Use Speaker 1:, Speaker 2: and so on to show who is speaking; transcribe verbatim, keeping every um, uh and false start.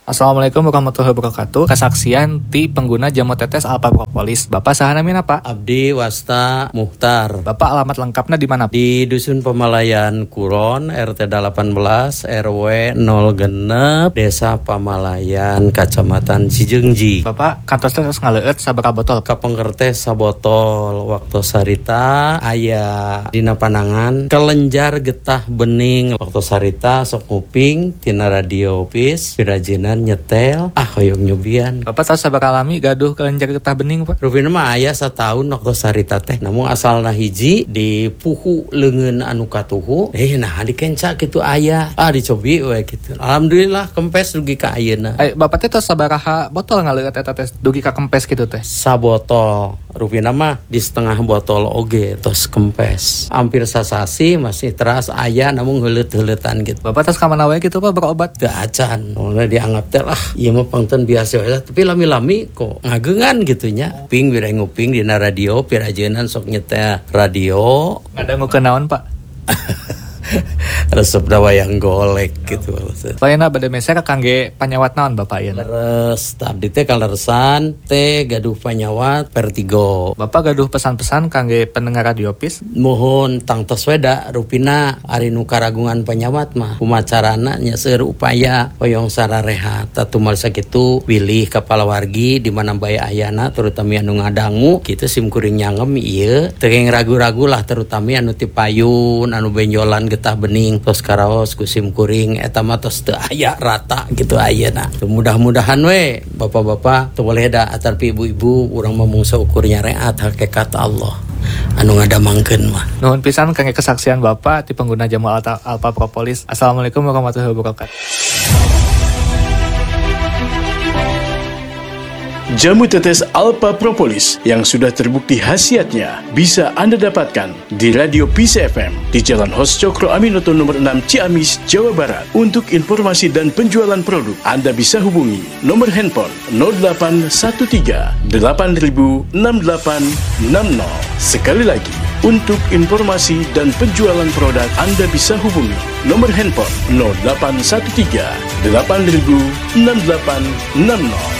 Speaker 1: Assalamualaikum warahmatullahi wabarakatuh. Kesaksian ti pengguna jamu tetes Alpha Propolis. Bapak saha namina Pak?
Speaker 2: Abdi Wasta Muhtar.
Speaker 1: Bapak alamat lengkapnya di mana?
Speaker 2: Di Dusun Pamalayan Kuron, R T delapan belas, R W nol genep, Desa Pamalayan, Kacamatan Cijeungji.
Speaker 1: Bapak kantos terus ngaleueut sabaraha botol?
Speaker 2: Kapengker sabotol waktu sarita aya dina panangan kelenjar getah bening waktu sarita sok nguping tina radio pis pirajinan nyetel ah hoyong nyubian.
Speaker 1: Bapak tahu sabaraha lami gaduh kelenjar getah bening Pak?
Speaker 2: Rupina mah aya satahun waktu sarita teh namun asalna hiji di puhu leungeun anu katuhu eh nah dikenca kitu aya ah dicobi we kitu. Alhamdulillah kempes dugi ka ayeuna.
Speaker 1: Eh Bapak teh tos sabaraha botol ngaleueut eta teh dugi ka kempes kitu teh?
Speaker 2: Sabotol. Rupina mah di setengah botol oge tos kempes. Hampir sasasi masih teras aya namun heuleut-heuletan gitu.
Speaker 1: Bapak tos ka mana wae kitu Pak berobat?
Speaker 2: Teu acan. Mulai dianggap teh lah ieu mah pangten biasa we tapi lami-lami kok ngageungan gitu nya. Ping bire nguping dina radio pirajeunan sok nyetel radio.
Speaker 1: Ngadangukeun naon Pak?
Speaker 2: Resep wayang golek gitu.
Speaker 1: Lainna bade meser kangge panyawat naon Bapak ieu?
Speaker 2: Leres abdi teh kaleresan teh gaduh panyawat Vertigo.
Speaker 1: Bapak gaduh pesan-pesan kangge pendengar radio pis?
Speaker 2: Mohon tangtos weda rupina ari nu karagungan panyawat mah kumacarana nya seueur upaya hoyong sararehat tatumal sakitu pilih kepala wargi di mana bae ayana terutama anu ngadangu kitu simkuring nyangem ieu teu ragu-ragu lah terutama anu ti payun anu benjolan getah bening tos karaos ku simkuring eta mah tos teu aya rata gitu ayeuna. Mudah-mudahan we bapak-bapak teu boleh da atarpi ibu-ibu urang mah mung saukur nyareat hakikat Allah anu ngadamangkeun mah.
Speaker 1: Nuhun pisan kangge kesaksian Bapak ti pengguna jamu Alpha Propolis. Assalamualaikum warahmatullahi wabarakatuh.
Speaker 3: Jamu tetes Alpha Propolis yang sudah terbukti khasiatnya bisa Anda dapatkan di Radio Peace F M di Jalan Hos Cokro Aminoto nomor enam Ciamis, Jawa Barat. Untuk informasi dan penjualan produk, Anda bisa hubungi nomor handphone nol delapan satu tiga delapan nol enam delapan enam nol. Sekali lagi, untuk informasi dan penjualan produk, Anda bisa hubungi nomor handphone nol delapan satu tiga delapan nol enam delapan enam nol.